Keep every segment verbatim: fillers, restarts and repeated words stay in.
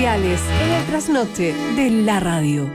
mundiales en el trasnoche de la radio.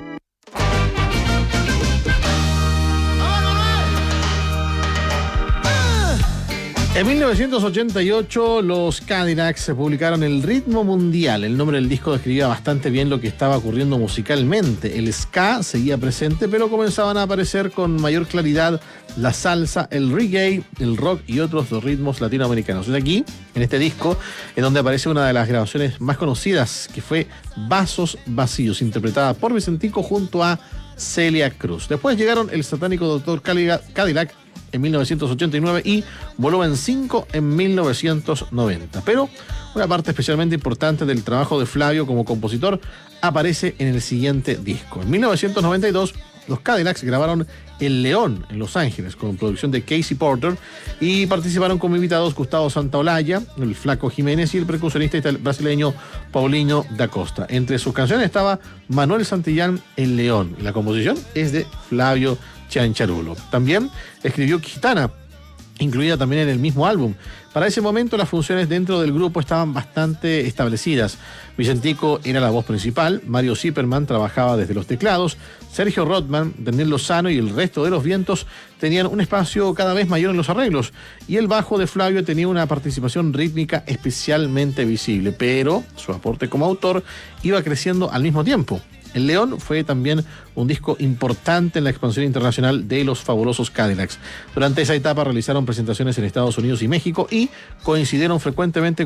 En mil novecientos ochenta y ocho, los Cadillacs publicaron El Ritmo Mundial. El nombre del disco describía bastante bien lo que estaba ocurriendo musicalmente. El ska seguía presente, pero comenzaban a aparecer con mayor claridad la salsa, el reggae, el rock y otros ritmos latinoamericanos. Es aquí, en este disco, en donde aparece una de las grabaciones más conocidas, que fue Vasos Vacíos, interpretada por Vicentico junto a Celia Cruz. Después llegaron el satánico doctor Cadillac en mil novecientos ochenta y nueve y Volumen cinco en mil novecientos noventa. Pero una parte especialmente importante del trabajo de Flavio como compositor aparece en el siguiente disco. En mil novecientos noventa y dos, los Cadillacs grabaron El León en Los Ángeles, con producción de Casey Porter, y participaron como invitados Gustavo Santaolalla, el Flaco Jiménez y el percusionista brasileño Paulinho da Costa. Entre sus canciones estaba Manuel Santillán, El León. La composición es de Flavio Cianciarulo. También escribió Gitana, incluida también en el mismo álbum. Para ese momento las funciones dentro del grupo estaban bastante establecidas. Vicentico era la voz principal, Mario Zipperman trabajaba desde los teclados, Sergio Rothman, Daniel Lozano y el resto de los vientos tenían un espacio cada vez mayor en los arreglos, y el bajo de Flavio tenía una participación rítmica especialmente visible, pero su aporte como autor iba creciendo al mismo tiempo. El León fue también un disco importante en la expansión internacional de los fabulosos Cadillacs. Durante esa etapa realizaron presentaciones en Estados Unidos y México y coincidieron frecuentemente